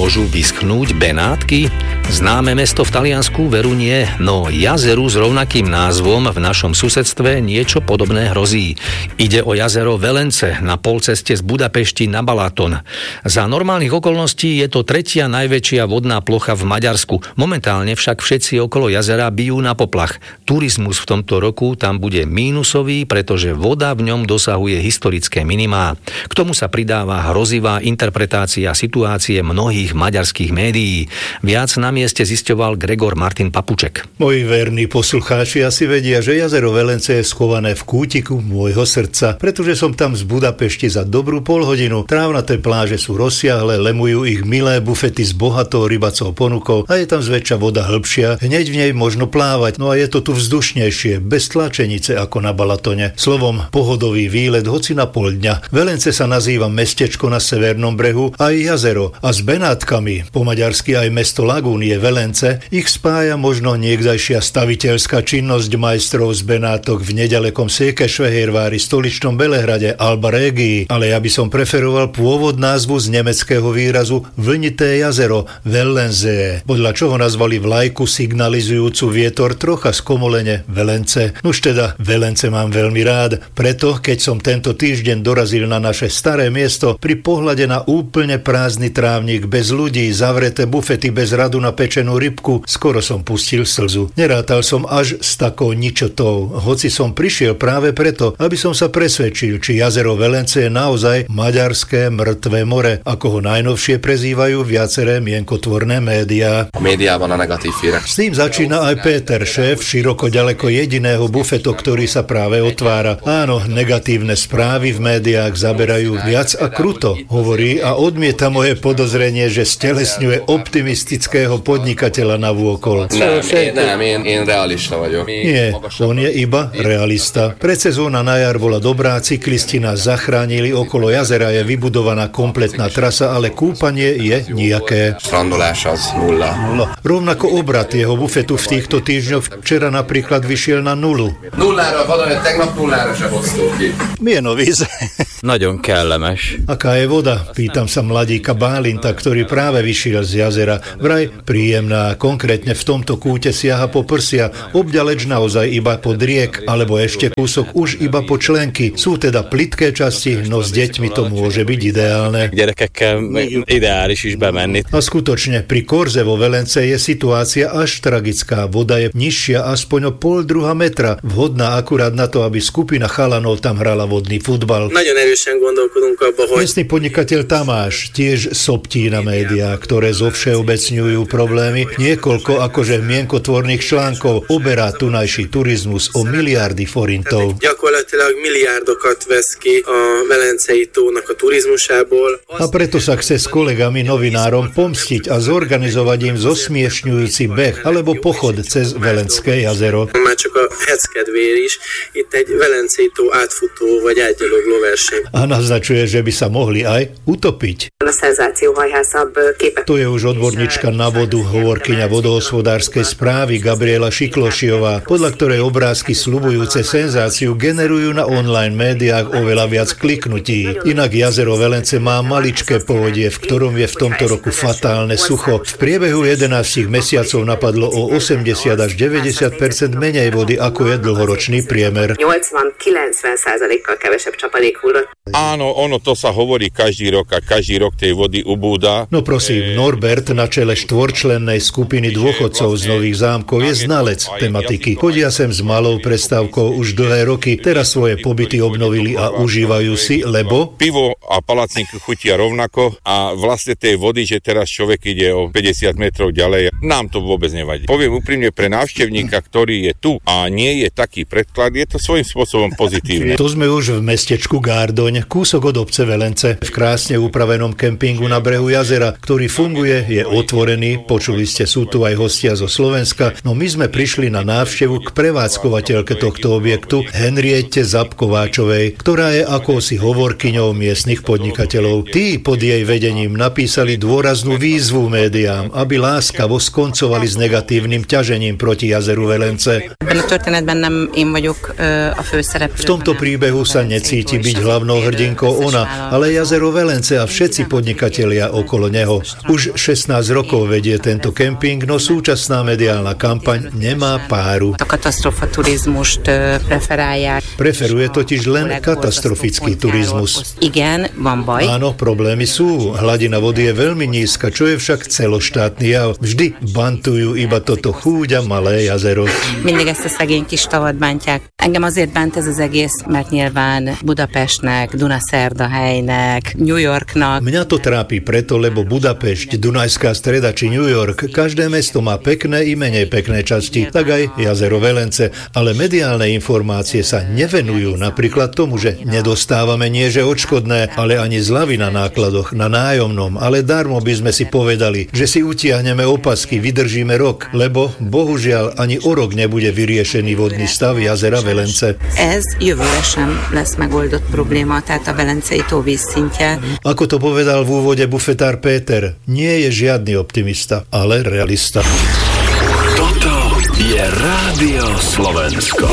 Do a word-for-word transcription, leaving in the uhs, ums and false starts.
môžu vyschnúť Benátky? Známe mesto v Taliansku veru nie, no jazeru s rovnakým názvom v našom susedstve niečo podobné hrozí. Ide o jazero Velence na polceste z Budapešti na Balaton. Za normálnych okolností je to tretia najväčšia vodná plocha v Maďarsku. Momentálne však všetci okolo jazera bijú na poplach. Turizmus v tomto roku tam bude mínusový, pretože voda v ňom dosahuje historické minimá. K tomu sa pridáva hrozivá interpretácia situácie mnohých maďarských médií. Viac na mieste zisťoval Gregor Martin Papuček. Moji verní poslucháči asi vedia, že jazero Velence je schované v kútiku môjho srdca, pretože som tam z Budapešti za dobrú polhodinu. Trávnaté pláže sú rozsiahle, lemujú ich milé bufety s bohatou rybacou ponukou a je tam zväčša voda hĺbšia, hneď v nej možno plávať, no a je to tu vzdušnejšie, bez tlačenice ako na Balatone. Slovom, pohodový výlet hoci na pol dňa. Velence sa nazýva mestečko na severnom brehu a aj jazero a s Benátkami, po maďarsky aj mesto Lagún je Velence, ich spája možno niekdajšia staviteľská činnosť majstrov z Benátok v nedalekom Székesfehérvári, stoličnom Belehrade, Alba Regii, ale ja by som preferoval pôvod názvu z nemeckého výrazu vlnité jazero, Wellensee, podľa čoho nazvali vlajku signalizujúcu vietor trocha skomolene Velence. Nuž teda, Velence mám veľmi rád, preto keď som tento týždeň dorazil na naše staré miesto, pri pohľade na úplne prázdny trávnik, bez ľudí, zavreté bufety, bez radu na pečenú rybku, skoro som pustil slzu. Nerátal som až s takou ničotou, hoci som prišiel práve preto, aby som sa presvedčil, či jazero Velence je naozaj maďarské mŕtve more, ako ho najnovšie prezývajú viaceré mienkotvorné médiá. Médiában a negatív hírek. S tým začína aj Péter, šéf široko ďaleko jediného bufetu, ktorý sa práve otvára. Áno, negatívne správy v médiách zaberajú viac a kruto, hovorí a odmieta moje podozrenie, že stelesňuje optimistického podnikateľa na vôkol. Nem, én, nem, én, én realista vagyok. Nie, on je iba realista. Predsezóna na jar bola dobrá, cyklisti nás zachránili, okolo jazera je vybudovaná kompletná trasa, ale kúpanie je nijaké. Strandolás az nulla. Nula. Rovnako obrat jeho bufetu v týchto týždňoch včera napríklad vyšiel na nulu. Nullára van, hogy tegnap nullára se hoztuk ki. Milyen víz. Nagyon kellemes. Aká je voda? Pýtam sa mladíka Bálinta, ktorý práve vyšiel z jazera. Vraj príjemná, konkrétne v tomto kúte siaha po prsia, obďaleč naozaj iba pod riek, alebo ešte kúsok už iba po členky. Sú teda plitké časti, no s deťmi to môže byť ideálne. Gyerekekkel ideális is bemenni. A skutočne, pri Korze vo Velence je situácia až tragická. Voda je nižšia aspoň o pol druha metra, vhodná akurát na to, aby skupina chalanov tam hrala vodný futbal. Miestny podnikateľ Tamáš tiež soptí na médiá, ktoré zovšeobecňujú problémy. Niekoľko akože mienkotvorných článkov oberá tunajší turizmus o miliardy forintov. Gyakorlatilag miliárdokat vesz ki a Velencei tónak a turizmusából. A preto sa chce s kolegami novinárom pomstiť a zorganizovať im zosmiešňujúci beh alebo pochod cez Velenské jazero. Már csak a heckedvér is, itt egy Velencei tó átfutó vagy átgyalogló verseny. A naznačuje, že by sa mohli aj utopiť. To je už odborníčka na vodu, hovorkyňa vodohospodárskej správy Gabriela Šiklošiová, podľa ktorej obrázky sľubujúce senzáciu generujú na online médiách oveľa viac kliknutí. Inak jazero Velence má maličké povodie, v ktorom je v tomto roku fatálne sucho. V priebehu jedenástich mesiacov napadlo o osemdesiat až deväťdesiat percent menej vody, ako je dlhoročný priemer. Áno, ono to sa hovorí každý rok a každý rok tej vody ubúda. No prosím, Norbert na čele štvorčlennej skupiny dôchodcov z Nových Zámkov je znalec tematiky. Chodia sem s malou prestávkou už dlhé roky, teraz svoje pobyty obnovili a užívajú si, lebo pivo a palacníky chutia rovnako a vlastne tej vody, že teraz človek ide o päťdesiat metrov ďalej, nám to vôbec nevadí. Poviem úprimne, pre návštevníka, ktorý je tu a nie je taký predklad, je to svojím spôsobom pozitívne. To sme už v mestečku Gárdoň, kúsok od obce Velence, v krásne upravenom kempingu na brehu jazera, ktorý funguje, je otvorený, Počuli ste, sú tu aj hostia zo Slovenska, no my sme prišli na návštevu k prevádzkovateľke tohto objektu Henriette Zabkováčovej, ktorá je akousi hovorkyňou miestnych podnikateľov. Tí pod jej vedením napísali dôraznú výzvu médiám, aby láskavo skoncovali s negatívnym ťažením proti jazeru Velence. V tomto príbehu sa necíti byť hlavnou hrdinkou ona, ale jazero Velence a všetci podnikatelia okolo neho. Už šestnásť rokov vedie tento kemping, no súčasná mediálna kampaň nemá páru. Preferuje totiž len katastrofický turizmus. Áno, problémy sú. Hladina vody je veľmi nízka, čo je však celoštátny jav. Vždy bantujú iba toto chúďa malé jazero. Mindig ezt a szegény kis tavat bántják. Engem azért bánt ez az egész, mert nyilván Budapestnek, Dunaszerdahelynek, New Yorknak. Mňa to trápi preto, lebo Budapešť, Dunajská Streda či New York, každé mesto má pekné i menej pekné časti, tak aj jazero Velence, ale mediálne informácie sa nevenujú napríklad tomu, že nedostávame nieže odškodné, ale ani zľavy na nákladoch, na nájomnom, ale darmo by sme si povedali, že si utiahneme opasky, vydržíme rok, lebo bohužiaľ ani o rok nebude vyriešený vodný stav jazera Velence. Ez jövőre sem lesz megoldott probléma, tehát a Velencei tóvíz szintje. Ako to povedal v úvode bufetár Péter, nie je žiadny optimista, ale realista. Toto je Rádio Slovensko.